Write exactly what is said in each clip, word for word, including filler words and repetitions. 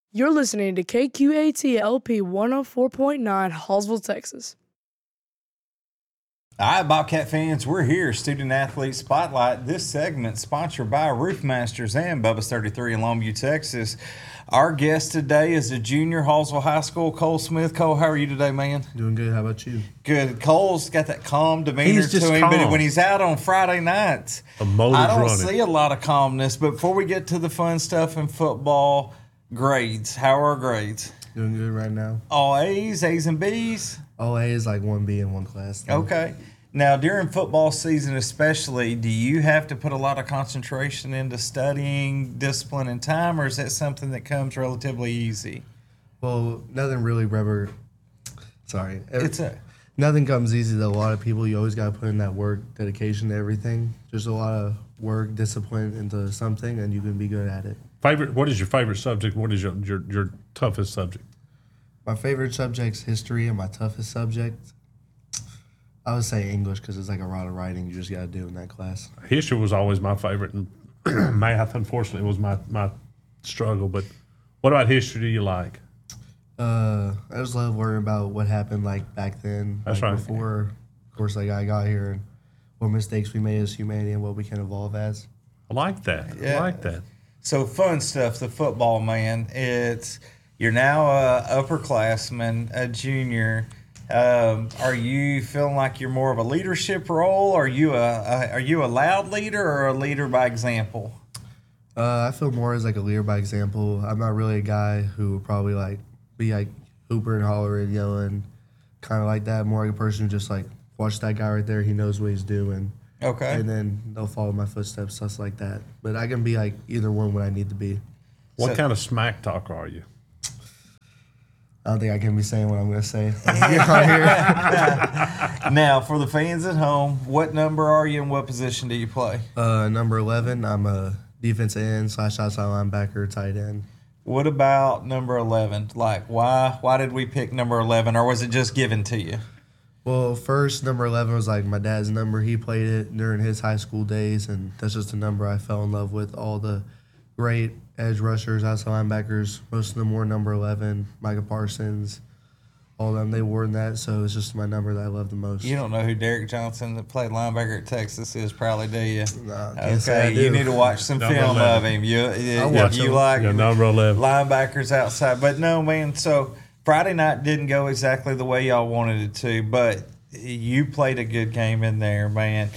You're listening to K Q A T L P one oh four point nine, Hallsville, Texas. All right, Bobcat fans, we're here, Student Athlete Spotlight. This segment sponsored by Roofmasters and Bubba's thirty-three in Longview, Texas. Our guest today is a junior, Hallsville High School, Cole Smith. Cole, how are you today, man? Doing good. How about you? Good. Cole's got that calm demeanor He's just to him, calm. but when he's out on Friday nights, The motor's I don't running. see a lot of calmness. But before we get to the fun stuff in football, grades. How are our grades? Doing good right now. All A's, A's and B's? All A is like one B in one class. though. Okay. Now, during football season especially, do you have to put a lot of concentration into studying, discipline, and time, or is that something that comes relatively easy? Well, nothing really ever. Sorry. Every, It's a nothing comes easy to a lot of people. You always got to put in that work, dedication to everything. Just a lot of work, discipline into something, and you can be good at it. Favorite? What is your favorite subject? What is your your, your toughest subject? My favorite subject's history, and my toughest subject, I would say English because it's like a lot of writing you just got to do in that class. History was always my favorite, and math, unfortunately, was my my struggle. But what about history? Do you like? Uh, I just love learning about what happened like back then. That's like, right. Before, of course, like I got here and what mistakes we made as humanity and what we can evolve as. I like that. Yeah. I like that. So fun stuff, the football, man. It's you're now a upperclassman, a junior. Um, are you feeling like you're more of a leadership role? Are you a, a are you a loud leader or a leader by example? Uh, I feel more as like a leader by example. I'm not really a guy who would probably like be like hooper and holler and yelling, kind of like that. More like a person who just like watch that guy right there. He knows what he's doing. Okay. And then they'll follow my footsteps, stuff like that. But I can be like either one when I need to be. What So- kind of smack talk are you? I don't think I can be saying what I'm going to say right here. Now, for the fans at home, what number are you and what position do you play? Uh, number eleven, I'm a defensive end slash outside linebacker, tight end. What about number eleven? Like, why why did we pick number eleven, or was it just given to you? Well, first, number eleven was like my dad's number. He played it during his high school days, and that's just a number I fell in love with. All the great edge rushers, outside linebackers, most of them wore number eleven. Micah Parsons, all of them, they wore that, so it's just my number that I love the most. You don't know who Derek Johnson that played linebacker at Texas is, probably, do you? Nah, can't say I Okay, do. you need to watch some Number film eleven. of him. You, you, I'll watch you him. like Yeah, number eleven. linebackers outside. But no, man, so Friday night didn't go exactly the way y'all wanted it to, but you played a good game in there, man.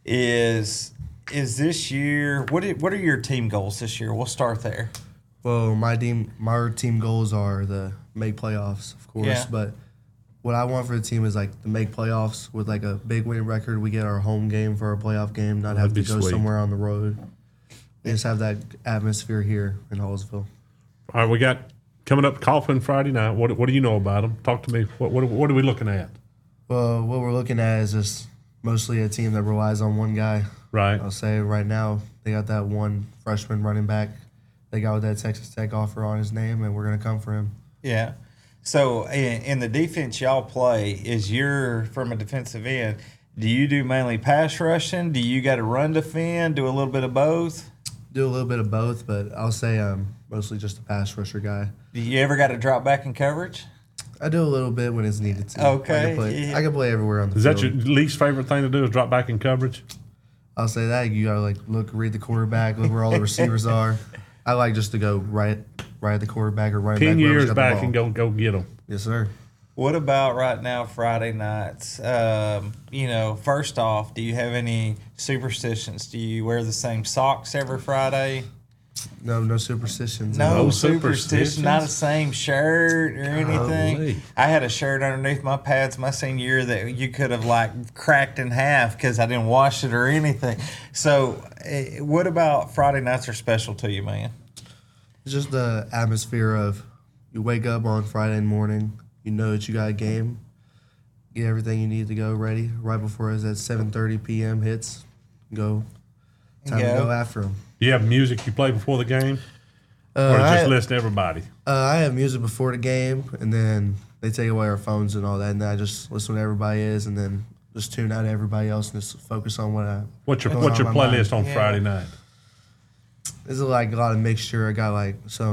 Is is this year, what are, what are your team goals this year? We'll start there. Well, my team, my team goals are to make playoffs, of course. Yeah. But what I want for the team is like to make playoffs with like a big winning record. We get our home game for our playoff game, not have to That'd be go sweet. somewhere on the road. We just have that atmosphere here in Hallsville. All right, we got coming up Coughlin Friday night. What what do you know about them? Talk to me. What what, what are we looking at? Well, what we're looking at is just mostly a team that relies on one guy. Right. I'll say right now they got that one freshman running back. They got that Texas Tech offer on his name, and we're gonna come for him. Yeah. So in, in the defense y'all play, is you're from a defensive end, do you do mainly pass rushing? Do you got to run defend? Do a little bit of both? Do a little bit of both, but I'll say I'm mostly just a pass rusher guy. Do you ever got to drop back in coverage? I do a little bit when it's needed to. Okay, I can play, yeah. I can play everywhere on the Is field. that your least favorite thing to do? Is drop back in coverage? I'll say that. You gotta like look, read the quarterback, look where all the receivers are. I like just to go right, right at the quarterback or running Ten back. whoever's years got the back ball. and go go get them. Yes, sir. What about right now, Friday nights? Um, you know, first off, do you have any superstitions? Do you wear the same socks every Friday? No, no superstitions. No, No superstition, not the superstitions? same shirt or anything. Golly. I had a shirt underneath my pads my senior year that you could have like cracked in half because I didn't wash it or anything. So, eh, what about Friday nights are special to you, man? It's just the atmosphere of you wake up on Friday morning, you know that you got a game, get everything you need to go ready right before as that seven thirty p.m. hits. Go, time Go. to go after them. You have music you play before the game, Uh, or I, just listen to everybody? uh, I have music before the game, and then they take away our phones and all that, and then I just listen to what everybody is, and then just tune out everybody else and just focus on what I. What's your going what's on your in my mind. playlist on Yeah. Friday night? There's like a lot of mixture. I got like some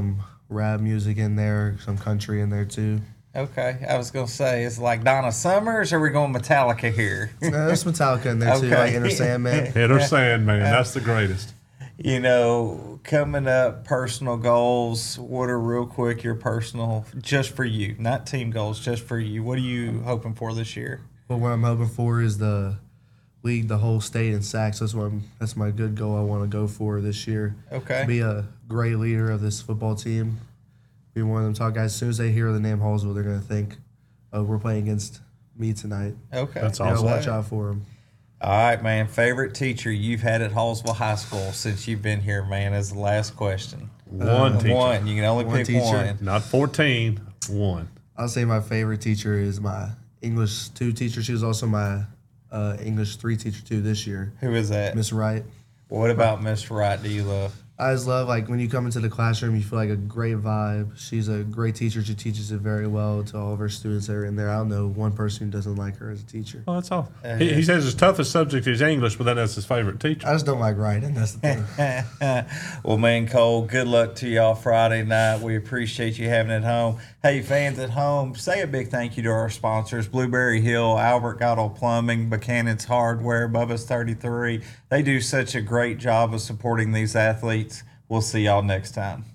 rap music in there, some country in there too. Okay, I was gonna say it's like Donna Summers, or are we going Metallica here? No, there's Metallica in there too, Okay. like Enter Sandman. Hit or Sandman. That's the greatest. You know, coming up, personal goals. What are real quick your personal, just for you, not team goals, just for you? What are you hoping for this year? But what I'm hoping for is the lead the whole state in sacks. That's what I'm, that's my good goal I want to go for this year. Okay. Be a great leader of this football team. Be one of them top guys. As soon as they hear the name Hallsville, they're gonna think, "Oh, we're playing against me tonight." Okay, That's You know, awesome. watch out for them. All right, man. Favorite teacher you've had at Hallsville High School since you've been here, man, is the last question. One teacher. One. You can only One pick teacher. one. Not fourteen. One. I'll say my favorite teacher is my English two teacher. She was also my uh, English three teacher too this year, Who is that? Miss Wright. What about Miss Wright do you love? I just love, like, when you come into the classroom, you feel like a great vibe. She's a great teacher. She teaches it very well to all of her students that are in there. I don't know one person who doesn't like her as a teacher. Oh, that's all. Uh, he, he says his toughest subject is English, but then that's his favorite teacher. I just don't like writing. That's the thing. Well, man, Cole, good luck to y'all Friday night. We appreciate you having it home. Hey, fans at home, say a big thank you to our sponsors, Blueberry Hill, Albert Goddard Plumbing, Buchanan's Hardware, Bubba's thirty-three. They do such a great job of supporting these athletes. We'll see y'all next time.